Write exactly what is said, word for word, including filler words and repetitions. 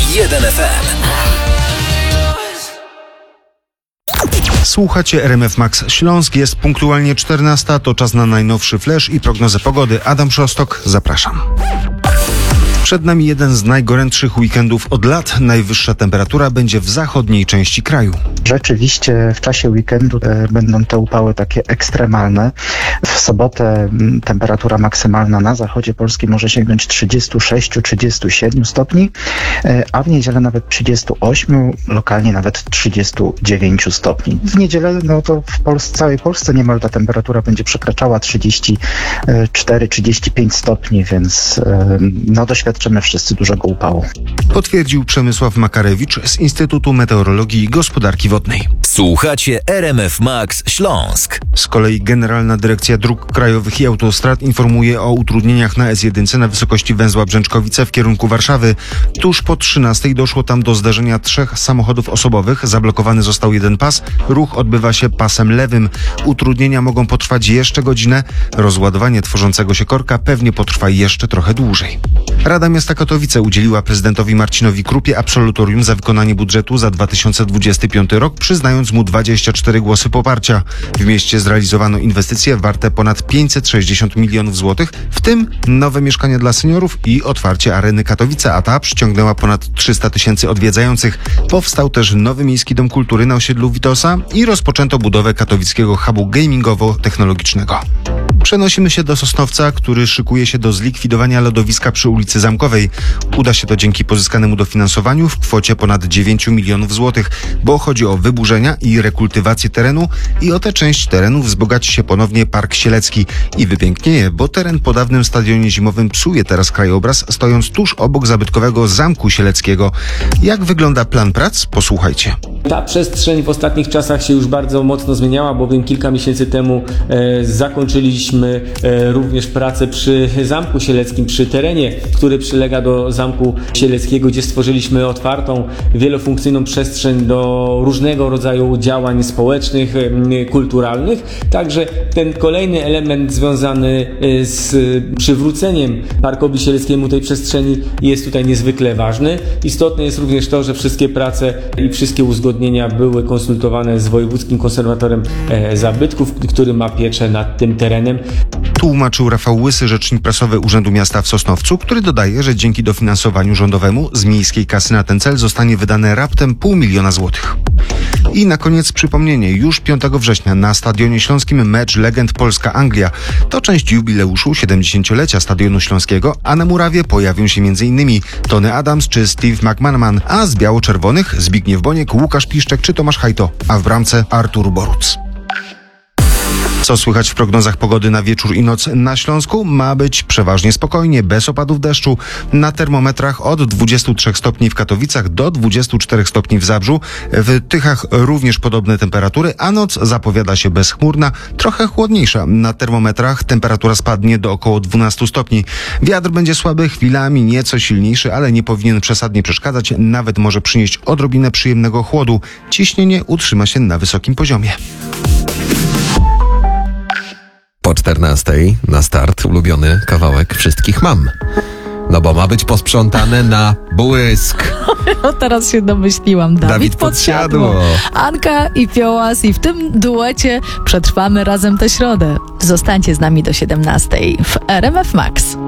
jeden F M. Słuchacie R M F Max Śląsk, jest punktualnie czternasta, to czas na najnowszy flash i prognozę pogody. Adam Szostok, zapraszam. Przed nami jeden z najgorętszych weekendów od lat. Najwyższa temperatura będzie w zachodniej części kraju. Rzeczywiście w czasie weekendu e, będą te upały takie ekstremalne. W sobotę m, temperatura maksymalna na zachodzie Polski może sięgnąć trzydzieści sześć do trzydziestu siedmiu stopni, e, a w niedzielę nawet trzydzieści osiem, lokalnie nawet trzydzieści dziewięć stopni. W niedzielę no to w Polsce, całej Polsce niemal ta temperatura będzie przekraczała trzydzieści cztery do trzydziestu pięciu stopni, więc e, no doświadczamy wszyscy dużego upału. Potwierdził Przemysław Makarewicz z Instytutu Meteorologii i Gospodarki Wodnej. Słuchacie R M F Max Śląsk. Z kolei Generalna Dyrekcja Dróg Krajowych i Autostrad informuje o utrudnieniach na S jeden na wysokości węzła Brzęczkowice w kierunku Warszawy. Tuż po trzynastej doszło tam do zdarzenia trzech samochodów osobowych. Zablokowany został jeden pas. Ruch odbywa się pasem lewym. Utrudnienia mogą potrwać jeszcze godzinę. Rozładowanie tworzącego się korka pewnie potrwa jeszcze trochę dłużej. Rada Miasta Katowice udzieliła prezydentowi Marcinowi Krupie absolutorium za wykonanie budżetu za dwa tysiące dwudziesty piąty rok, przyznając mu dwadzieścia cztery głosy poparcia. W mieście zrealizowano inwestycje warte ponad pięćset sześćdziesiąt milionów złotych, w tym nowe mieszkania dla seniorów i otwarcie areny Katowice, a ta przyciągnęła ponad trzysta tysięcy odwiedzających. Powstał też nowy miejski dom kultury na osiedlu Witosa i rozpoczęto budowę katowickiego hubu gamingowo-technologicznego. Przenosimy się do Sosnowca, który szykuje się do zlikwidowania lodowiska przy ulicy Zamkowej. Uda się to dzięki pozyskanemu dofinansowaniu w kwocie ponad dziewięć milionów złotych, bo chodzi o wyburzenia i rekultywację terenu i o tę część terenu wzbogaci się ponownie Park Sielecki i wypięknieje, bo teren po dawnym stadionie zimowym psuje teraz krajobraz, stojąc tuż obok zabytkowego Zamku Sieleckiego. Jak wygląda plan prac? Posłuchajcie. Ta przestrzeń w ostatnich czasach się już bardzo mocno zmieniała, bowiem kilka miesięcy temu e, zakończyliśmy e, również pracę przy Zamku Sieleckim, przy terenie, który przylega do Zamku Sieleckiego, gdzie stworzyliśmy otwartą, wielofunkcyjną przestrzeń do różnego rodzaju działań społecznych, e, kulturalnych. Także ten kolejny element związany e, z przywróceniem Parkowi Sieleckiemu tej przestrzeni jest tutaj niezwykle ważny. Istotne jest również to, że wszystkie prace i wszystkie uzgodnienia były konsultowane z Wojewódzkim Konserwatorem e, Zabytków, który ma pieczę nad tym terenem. Tłumaczył Rafał Łysy, rzecznik prasowy Urzędu Miasta w Sosnowcu, który dodaje, że dzięki dofinansowaniu rządowemu z miejskiej kasy na ten cel zostanie wydane raptem pół miliona złotych. I na koniec przypomnienie, już piątego września na Stadionie Śląskim mecz legend Polska-Anglia. To część jubileuszu siedemdziesięciolecia Stadionu Śląskiego, a na murawie pojawią się m.in. Tony Adams czy Steve McManaman, a z biało-czerwonych Zbigniew Boniek, Łukasz Piszczek czy Tomasz Hajto, a w bramce Artur Boruc. Co słychać w prognozach pogody na wieczór i noc na Śląsku? Ma być przeważnie spokojnie, bez opadów deszczu. Na termometrach od dwudziestu trzech stopni w Katowicach do dwudziestu czterech stopni w Zabrzu. W Tychach również podobne temperatury, a noc zapowiada się bezchmurna, trochę chłodniejsza. Na termometrach temperatura spadnie do około dwunastu stopni. Wiatr będzie słaby, chwilami nieco silniejszy, ale nie powinien przesadnie przeszkadzać, nawet może przynieść odrobinę przyjemnego chłodu. Ciśnienie utrzyma się na wysokim poziomie. Po czternastej na start ulubiony kawałek wszystkich mam. No bo ma być posprzątane na błysk. No teraz się domyśliłam. Dawid, Dawid Podsiadło. Anka i Piołas i w tym duecie przetrwamy razem tę środę. Zostańcie z nami do siedemnastej w R M F Max.